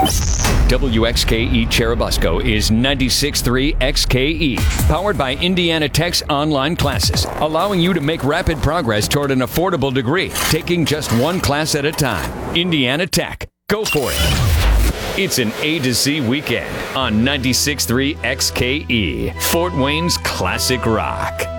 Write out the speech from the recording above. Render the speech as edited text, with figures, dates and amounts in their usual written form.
WXKE Cherubusco is 96.3 XKE, powered by Indiana Tech's online classes, allowing you to make rapid progress toward an affordable degree, taking just one class at a time. Indiana Tech. Go for it. It's an A to Z weekend on 96.3 XKE, Fort Wayne's classic rock.